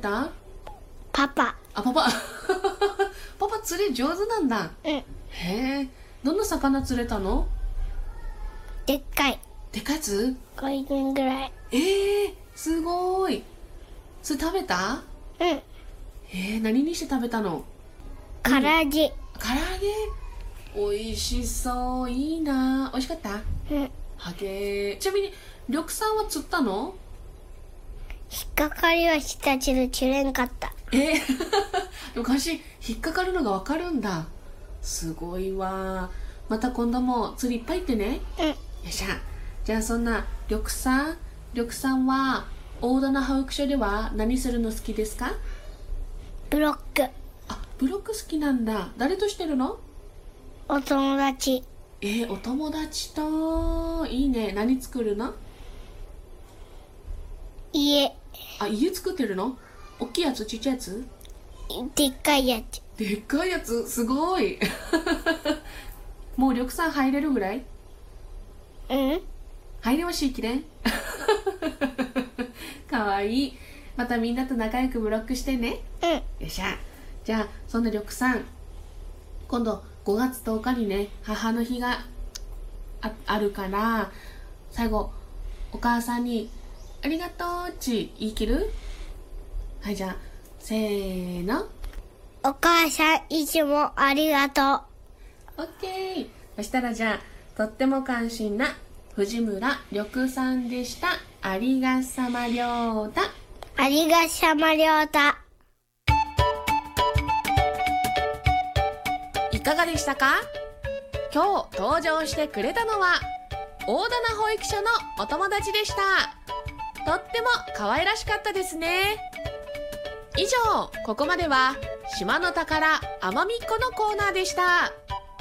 た？ パパ。 パパパパ釣り上手なんだ。へえ、どんな魚釣れたの？ でっかい。 でかいやつ？ 5分ぐらい。 すごい。それ食べた？何にして食べたの？ 唐揚げ。 唐揚げ？美味しそう。いいな。美味しかった？はげー。ちなみに緑さんは釣ったの？ 引っかかりはしたけど釣れんかった。 でも私引っかかるのがわかるんだ。すごいわ。また今度も釣りいっぱい行ってね。よっしゃ。じゃあそんな緑さんは大棚保育所では何するの好きですか？ ブロック。 ブロック好きなんだ。誰としてるの？ お友達。 お友達と。いいね。何作るの？ 家。 家作ってるの？大きいやつ？ちっちゃいやつ？ でっかいやつ。 でっかいやつ？すごいもう緑さん入れるぐらい？入れはしきれんかわいい。またみんなと仲良くブロックしてね。よっしゃ。じゃあそんな緑さん、今度5月10日にね、母の日が あるから、最後お母さんにありがとうって言い切る？はい、じゃあせーの。 お母さんいつもありがとう。 オッケー。そしたらじゃあ、とっても感心な藤村緑さんでした。ありがさまりょうた。 ありがさまりょうた。 いかがでしたか？今日登場してくれたのは大棚保育所のお友達でした。とっても可愛らしかったですね。以上、ここまでは島の宝あまみっこのコーナーでした。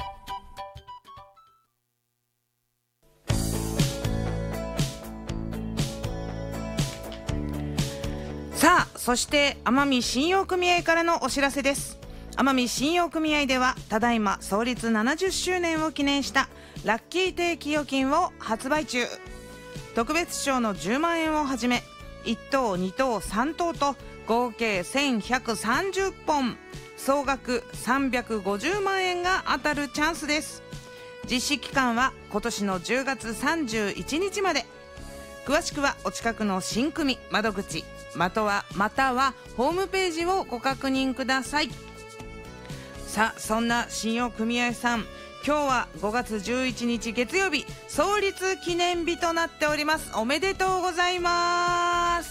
さあ、そして奄美信用組合からのお知らせです。奄美信用組合ではただいま創立70周年を記念したラッキー定期預金を発売中。特別賞の10万円をはじめ1等2等3等と合計1130本、総額350万円が当たるチャンスです。実施期間は今年の10月31日まで。詳しくはお近くの新組窓口またはホームページをご確認ください。さあ、そんな信用組合さん、今日は5月11日月曜日、創立記念日となっております。おめでとうございます。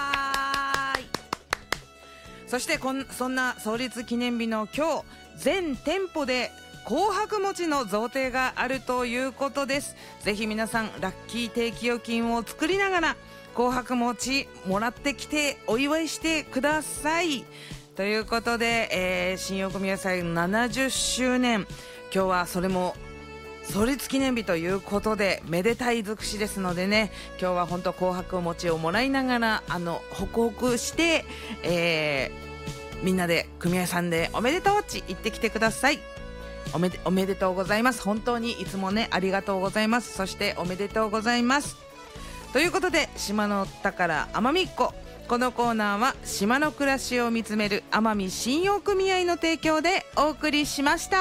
そしてそんな創立記念日の今日、全店舗で紅白餅の贈呈があるということです。ぜひ皆さんラッキー定期預金を作りながら紅白餅もらってきてお祝いしてください。ということで、信用組合祭70周年、今日はそれも創立記念日ということでめでたい尽くしですのでね、今日は本当紅白餅をもらいながらホクホクして、みんなで組合さんでおめでとうって言ってきてください。おめでとうございます。本当にいつもね、ありがとうございます。そしておめでとうございます。ということで、島の宝奄美っ子、このコーナーは島の暮らしを見つめる奄美信用組合の提供でお送りしました。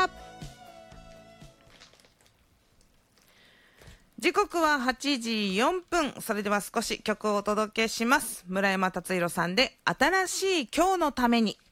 時刻は8時4分。それでは少し曲をお届けします。村山達弘さんで新しい今日のために。